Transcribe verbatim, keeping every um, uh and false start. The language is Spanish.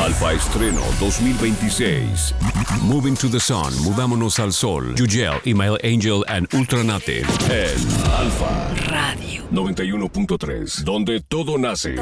Alfa Estreno dos mil veintiséis. Moving to the Sun, Mudámonos al Sol. Yugel, Email Angel and Ultranate. En Alfa Radio noventa y uno punto tres, donde todo nace.